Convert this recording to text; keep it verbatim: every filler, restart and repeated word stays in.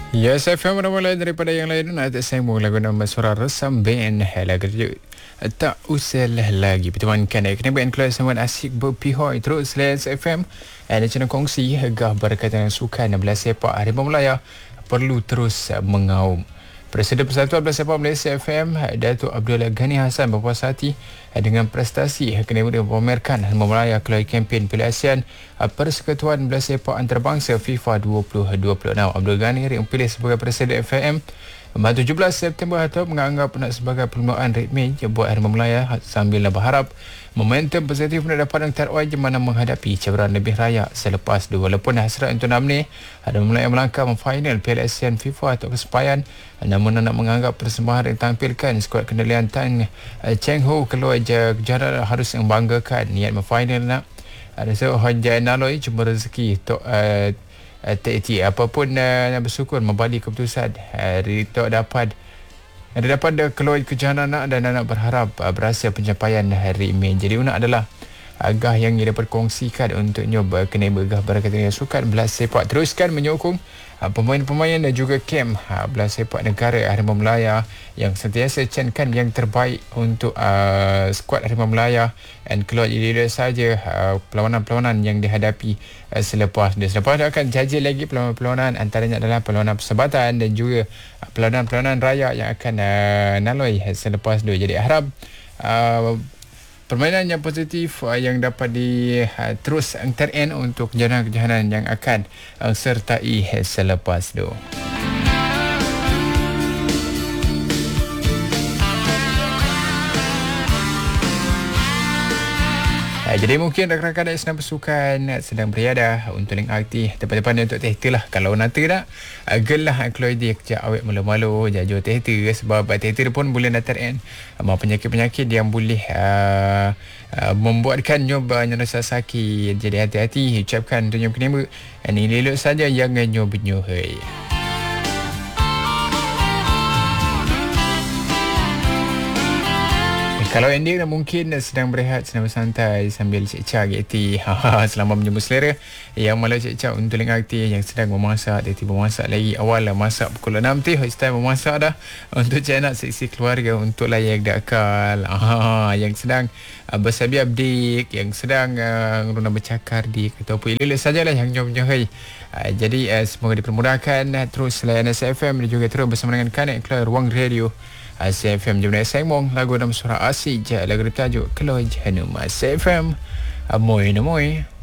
Ya, saya F M mulai daripada yang lain. Nanti saya mau lagu nama suara resam band lagu tu tak usah lagi pertemuankan kena band keluar sama asyik berpihak terus Lens F M ada channel kongsi gah berkaitan sukan bola sepak Harimau Melaya perlu terus mengaum. Presiden Persatuan Bola Sepak Malaysia F M Datuk Abdul Ghani Hassan berpuas hati dengan prestasi kena memamerkan Harimau Melaya keluar kempen Piala ASEAN Persekutuan Bola Sepak Antarabangsa FIFA dua ribu dua puluh enam. Abdul Ghani dipilih sebagai Presiden F M pada tujuh belas September atau menganggap nak sebagai perlumbaan rikmi buat Harimau Melaya sambil berharap momentum positif nak dapat yang terwaj mana menghadapi cabaran lebih raya selepas dua. Walaupun hasrat untuk enam ni Harimau Melaya melangkah final Piala ASEAN FIFA atau kesepayan, namun nak menganggap persembahan yang ditampilkan skuad kendalian Tan Cheng Ho keluar kejuaraan harus membanggakan niat final nak ada so Hajjah Naloi cuma rezeki untuk uh, T T apapun uh, bersyukur membalik keputusan hari uh, tak dapat ada dapat uh, keluar kejuaraan anak dan anak berharap uh, berhasil pencapaian hari ini. Jadi unak adalah agah yang ia dapat kongsikan untuk nyoba kena bergah berkaitan sukan bola sepak teruskan menyokong uh, pemain-pemain dan juga kem uh, bola sepak negara Harimau Melaya yang sentiasa cankan yang terbaik untuk uh, skuad Harimau Melaya dan keluar jadi saja uh, perlawanan-perlawanan yang dihadapi uh, selepas dia. Selepas dia akan jajil lagi perlawanan-perlawanan antaranya adalah perlawanan persahabatan dan juga uh, perlawanan-perlawanan raya yang akan uh, naloi selepas dia. Jadi harap uh, permainan yang positif uh, yang dapat di uh, terus ter-end untuk kejayaan-kejayaan yang akan uh, sertai selepas itu. Uh, jadi mungkin rakan-rakan yang sedang bersukan sedang beriadah untuk link aktif depan-depan untuk tehter lah. Kalau nanti tak uh, gelah keluar dia kejap awet malu-malu jauh tehter sebab tehter pun boleh nak ter-end uh, penyakit-penyakit yang boleh uh, uh, membuatkan nyoba nyerasa sakit. Jadi hati-hati ucapkan untuk nyoba kenema ini lelok saja yang nyoba-nyohai. Kalau ending mungkin sedang berehat, sedang bersantai sambil cek-cek G T selama menyambut selera yang malah cek-cek untuk link aktif yang sedang memasak, dia tiba memasak lagi awal lah masak pukul enam tu host time memasak dah untuk cek nak seksi keluarga untuk layak dakal ah, yang sedang uh, bersabi update, yang sedang uh, guna bercakar di ataupun ililih sajalah yang nyom-nyohai. Uh, jadi uh, semoga dipermudahkan uh, terus layan S F M dan juga terus bersama dengan Kanak keluar ruang radio S F M jumlah sengmong lagu dalam suara asik je lagu tajuk Keluar Janum S F M Amoy namoy.